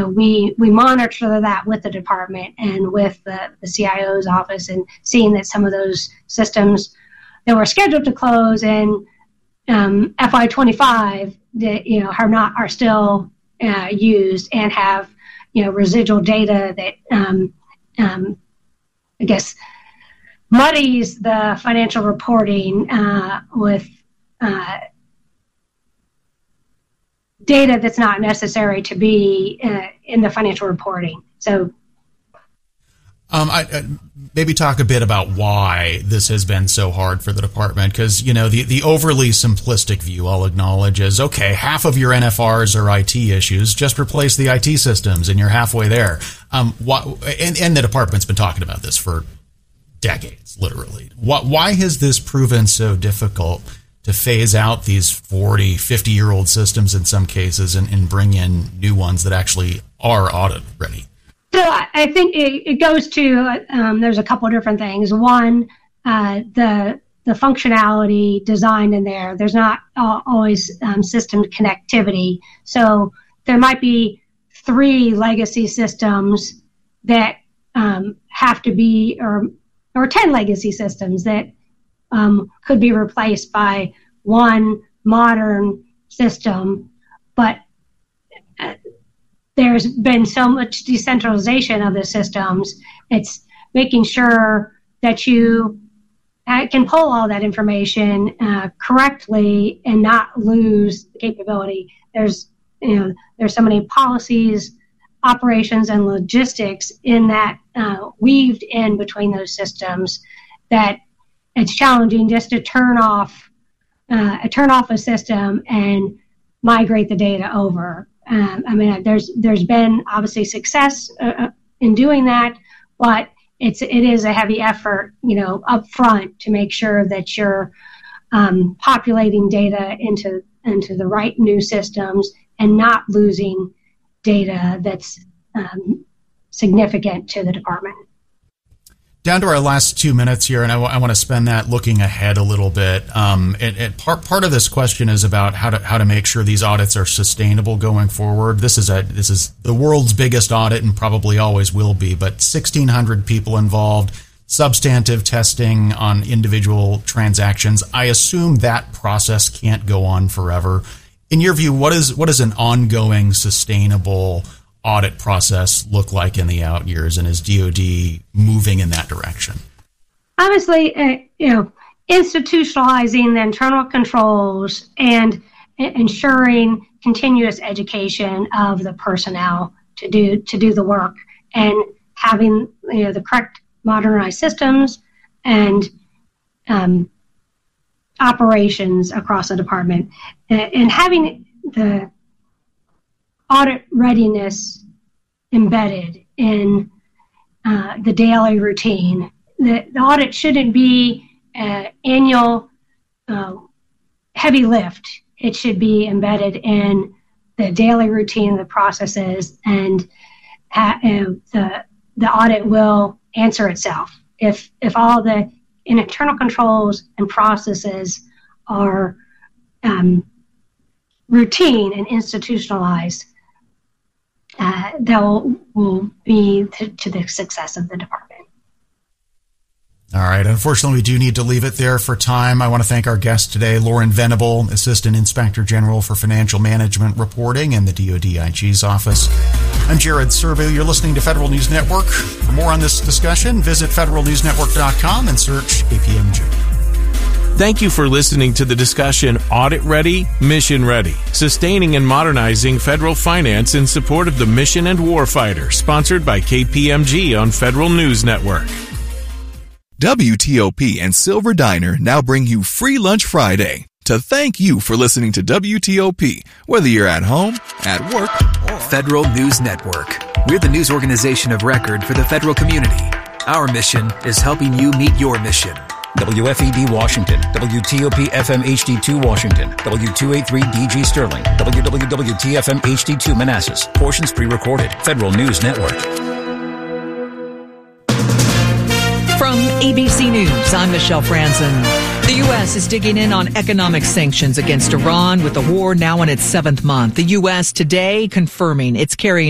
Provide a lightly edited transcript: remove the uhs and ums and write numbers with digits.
We monitor that with the department and with the CIO's office, and seeing that some of those systems that were scheduled to close in FY25 that are still used and have residual data that I guess muddies the financial reporting with data that's not necessary to be in the financial reporting. So, I maybe talk a bit about why this has been so hard for the department, because the overly simplistic view, I'll acknowledge, is okay, half of your NFRs are IT issues, just replace the IT systems and you're halfway there. And the department's been talking about this for decades, literally. Why has this proven so difficult to phase out these 40, 50-year-old systems in some cases and bring in new ones that actually are audit ready? So I think it goes to, there's a couple of different things. One, the functionality designed in there. There's not always system connectivity. So there might be 3 legacy systems that have to be, or 10 legacy systems that could be replaced by one modern system, but there's been so much decentralization of the systems. It's making sure that you can pull all that information correctly and not lose the capability. There's so many policies, operations, and logistics in that weaved in between those systems that it's challenging just to turn off a system and migrate the data over. There's been obviously success in doing that, but it is a heavy effort, up front to make sure that you're populating data into the right new systems and not losing data that's significant to the department. Down to our last 2 minutes here, and I want to spend that looking ahead a little bit. And part of this question is about how to make sure these audits are sustainable going forward. This is the world's biggest audit and probably always will be, but 1,600 people involved, substantive testing on individual transactions. I assume that process can't go on forever. In your view, what is an ongoing, sustainable audit process look like in the out years, and is DoD moving in that direction? Obviously, institutionalizing the internal controls and ensuring continuous education of the personnel to do the work, and having the correct modernized systems and operations across the department, and having the audit readiness embedded in the daily routine. The audit shouldn't be an annual heavy lift. It should be embedded in the daily routine of the processes, and the audit will answer itself. If all the internal controls and processes are routine and institutionalized, that will be to the success of the department. All right. Unfortunately, we do need to leave it there for time. I want to thank our guest today, Lauren Venable, Assistant Inspector General for Financial Management Reporting in the DoD IG's office. I'm Jared Serbu. You're listening to Federal News Network. For more on this discussion, visit federalnewsnetwork.com and search KPMG. Thank you for listening to the discussion Audit Ready, Mission Ready, Sustaining and Modernizing Federal Finance in Support of the Mission and Warfighter, sponsored by KPMG on Federal News Network. WTOP and Silver Diner now bring you Free Lunch Friday to thank you for listening to WTOP, whether you're at home, at work, or Federal News Network. We're the news organization of record for the federal community. Our mission is helping you meet your mission. WFED Washington, WTOP FM HD2 Washington, W283 DG Sterling, WWWTFM HD2 Manassas. Portions pre-recorded. Federal News Network. From ABC News, I'm Michelle Franzen. The U.S. is digging in on economic sanctions against Iran with the war now in its 7th month. The U.S. today confirming it's carrying